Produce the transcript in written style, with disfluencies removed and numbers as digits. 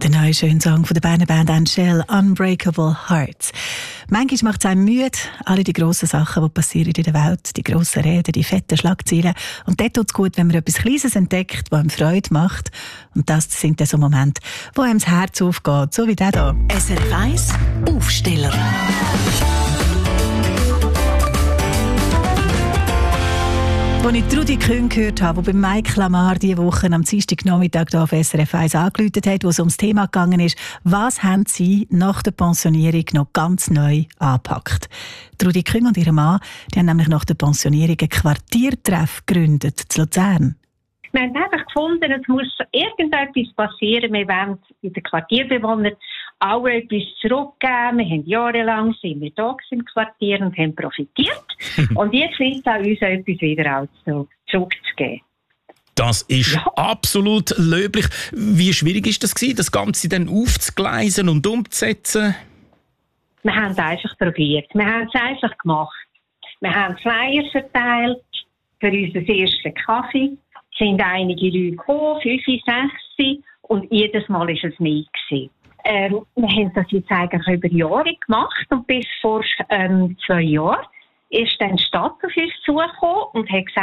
Der neue schöne Song von der Berner Band Angel, «Unbreakable Hearts». Manchmal macht es einem müde, alle die grossen Sachen, die passieren in der Welt, die grossen Reden, die fetten Schlagzeilen. Und dort tut es gut, wenn man etwas Kleines entdeckt, das einem Freude macht. Und das sind dann so Momente, wo einem das Herz aufgeht, so wie der hier. SRF 1 Aufsteller. Als ich Trudi Kühn gehört habe, die bei Mike Lamar diese Woche am Dienstagnachmittag hier auf SRF 1 angerufen hat, wo es ums Thema gegangen ist, was haben Sie nach der Pensionierung noch ganz neu angepackt? Trudi Kühn und ihr Mann, die haben nämlich nach der Pensionierung ein Quartiertreff gegründet, in Luzern. Wir haben einfach gefunden, es muss irgendetwas passieren. Wir wollen den Quartierbewohnern alle etwas zurückgeben. Wir haben jahrelang sind wir da im Quartier und haben profitiert. Und jetzt liegt es an uns, etwas wieder auch zurückzugeben. Das ist absolut löblich. Wie schwierig ist das Ganze dann aufzugleisen und umzusetzen? Wir haben es einfach probiert. Wir haben es einfach gemacht. Wir haben Flyers verteilt für unseren ersten Kaffee. Es sind einige Leute gekommen, 5, 6, und jedes Mal war es nicht gewesen. Wir haben das jetzt eigentlich über Jahre gemacht und bis vor 2 Jahren ist dann die Stadt auf uns zugekommen und hat gesagt,